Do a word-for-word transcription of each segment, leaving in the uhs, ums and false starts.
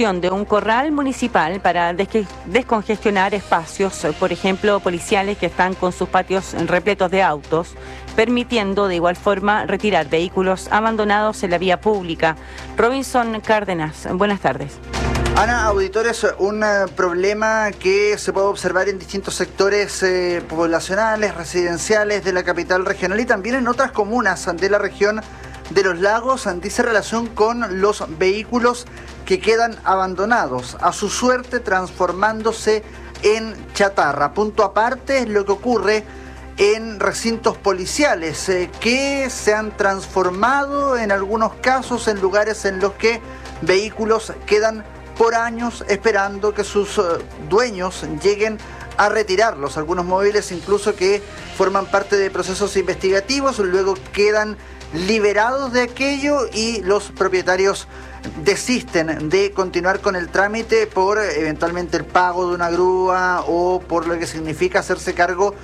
instalación de un corral municipal para desque- descongestionar espacios, por ejemplo, policiales que están con sus patios repletos de autos, permitiendo de igual forma retirar vehículos abandonados en la vía pública. Robinson Cárdenas, buenas tardes. Ana, auditores, un eh, problema que se puede observar en distintos sectores eh, poblacionales, residenciales de la capital regional y también en otras comunas de la región de los lagos, dice relación con los vehículos que quedan abandonados, a su suerte transformándose en chatarra. Punto aparte es lo que ocurre en recintos policiales eh, que se han transformado en algunos casos en lugares en los que vehículos quedan por años esperando que sus uh, dueños lleguen a retirarlos. Algunos móviles incluso que forman parte de procesos investigativos, luego quedan liberados de aquello y los propietarios desisten de continuar con el trámite por eventualmente el pago de una grúa o por lo que significa hacerse cargo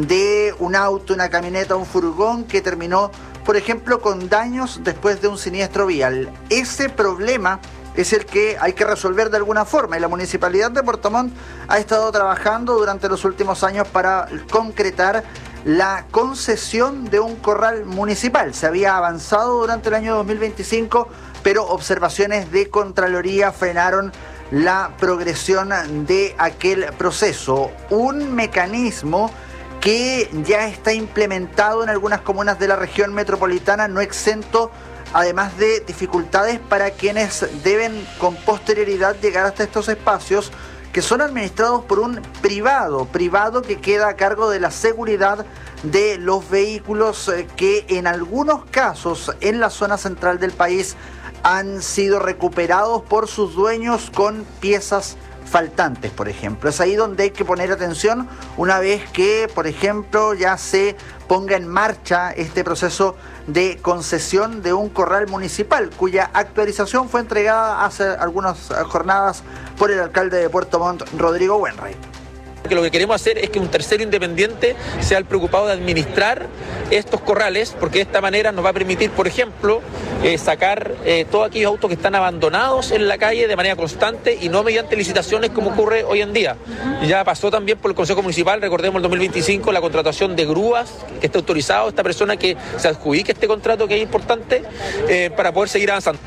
de un auto, una camioneta, un furgón que terminó, por ejemplo, con daños después de un siniestro vial. Ese problema es el que hay que resolver de alguna forma y la Municipalidad de Puerto Montt ha estado trabajando durante los últimos años para concretar la concesión de un corral municipal. Se había avanzado durante el año dos mil veinticinco, pero observaciones de Contraloría frenaron la progresión de aquel proceso. Un mecanismo que ya está implementado en algunas comunas de la región metropolitana, no exento además de dificultades para quienes deben con posterioridad llegar hasta estos espacios que son administrados por un privado, privado que queda a cargo de la seguridad de los vehículos que en algunos casos en la zona central del país han sido recuperados por sus dueños con piezas faltantes, por ejemplo. Es ahí donde hay que poner atención una vez que, por ejemplo, ya se ponga en marcha este proceso de concesión de un corral municipal, cuya actualización fue entregada hace algunas jornadas por el alcalde de Puerto Montt, Rodrigo Wenray. Que lo que queremos hacer es que un tercero independiente sea el preocupado de administrar estos corrales, porque de esta manera nos va a permitir, por ejemplo, eh, sacar eh, todos aquellos autos que están abandonados en la calle de manera constante y no mediante licitaciones como ocurre hoy en día. Ya pasó también por el Consejo Municipal, recordemos el dos mil veinticinco, la contratación de grúas, que esté autorizado esta persona que se adjudique este contrato, que es importante, eh, para poder seguir avanzando.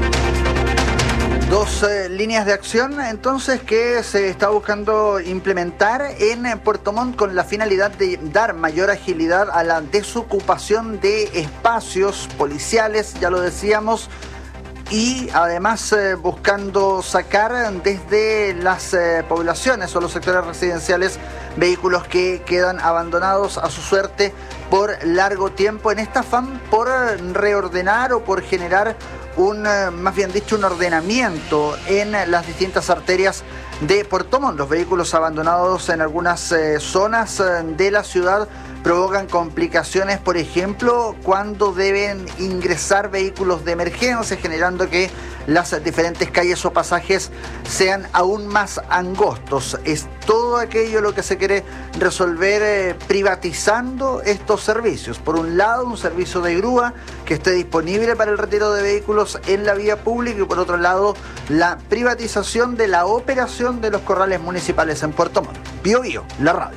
Dos eh, líneas de acción entonces que se está buscando implementar en eh, Puerto Montt con la finalidad de dar mayor agilidad a la desocupación de espacios policiales, ya lo decíamos, y además eh, buscando sacar desde las eh, poblaciones o los sectores residenciales vehículos que quedan abandonados a su suerte por largo tiempo en este afán por reordenar o por generar un, más bien dicho, un ordenamiento en las distintas arterias de Puerto Montt. Los vehículos abandonados en algunas eh, zonas de la ciudad provocan complicaciones, por ejemplo, cuando deben ingresar vehículos de emergencia, generando que las diferentes calles o pasajes sean aún más angostos. Es todo aquello lo que se quiere resolver eh, privatizando estos servicios. Por un lado, un servicio de grúa que esté disponible para el retiro de vehículos en la vía pública y por otro lado, la privatización de la operación de los corrales municipales en Puerto Montt. Bio Bio, la radio.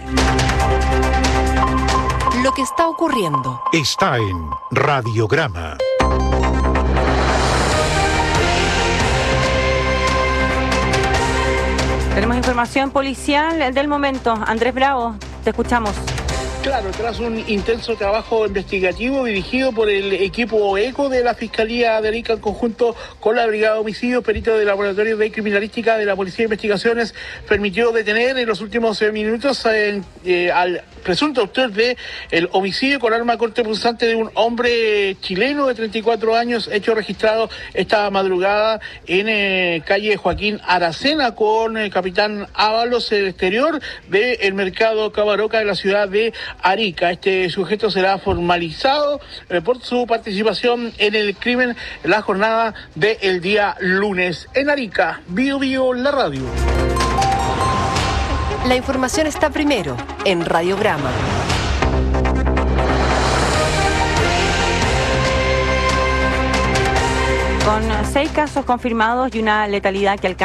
Lo que está ocurriendo está en Radiograma. Tenemos información policial del momento. Andrés Bravo, te escuchamos. Claro, tras un intenso trabajo investigativo dirigido por el equipo ECO de la Fiscalía de Arica en conjunto con la Brigada de Homicidios, perito del Laboratorio de Criminalística de la Policía de Investigaciones, permitió detener en los últimos minutos eh, eh, al presunto autor de el homicidio con arma cortopunzante de un hombre chileno de treinta y cuatro años, hecho registrado esta madrugada en eh, calle Joaquín Aracena con el capitán Ábalos, el exterior del mercado Cabaroca de la ciudad de Arica. Este sujeto será formalizado eh, por su participación en el crimen en la jornada del día lunes en Arica. Bio Bio, la radio. La información está primero en Radiograma. Con seis casos confirmados y una letalidad que alcanza